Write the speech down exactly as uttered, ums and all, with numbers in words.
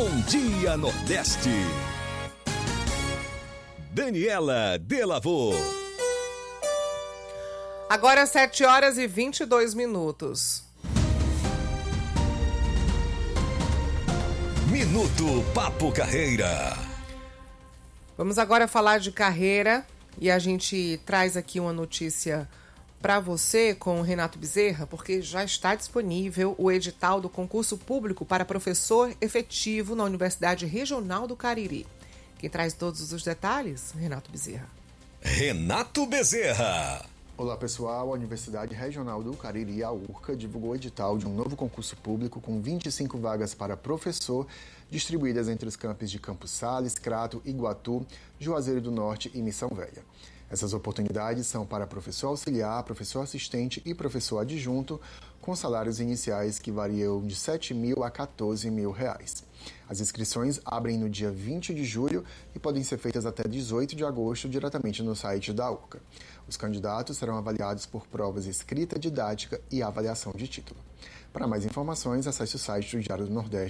Bom Dia Nordeste. Daniela Delavô. Agora sete horas e vinte e dois minutos. Minuto Papo Carreira. Vamos agora falar de carreira e a gente traz aqui uma notícia para você com o Renato Bezerra, porque já está disponível o edital do concurso público para professor efetivo na Universidade Regional do Cariri. Quem traz todos os detalhes? Renato Bezerra. Renato Bezerra. Olá pessoal, a Universidade Regional do Cariri, a URCA, divulgou o edital de um novo concurso público com vinte e cinco vagas para professor, distribuídas entre os campos de Campos Sales, Crato, Iguatu, Juazeiro do Norte e Missão Velha. Essas oportunidades são para professor auxiliar, professor assistente e professor adjunto, com salários iniciais que variam de sete mil a quatorze mil reais. As inscrições abrem no dia vinte de julho e podem ser feitas até dezoito de agosto diretamente no site da URCA. Os candidatos serão avaliados por provas escrita, didática e avaliação de título. Para mais informações, acesse o site do Diário do Nordeste.